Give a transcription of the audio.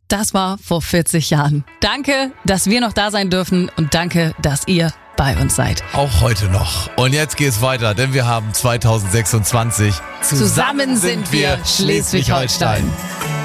Das war vor 40 Jahren. Danke, dass wir noch da sein dürfen und danke, dass ihr bei uns seid. Auch heute noch. Und jetzt geht's weiter, denn wir haben 2026. Zusammen sind wir Schleswig-Holstein.